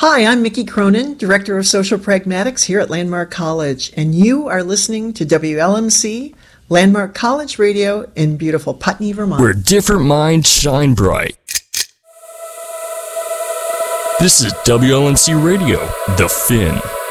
Hi, I'm Mickey Cronin, Director of Social Pragmatics here at Landmark College, and you are listening to WLMC, Landmark College Radio in beautiful Putney, Vermont. Where different minds shine bright. This is WLMC Radio, The Fin.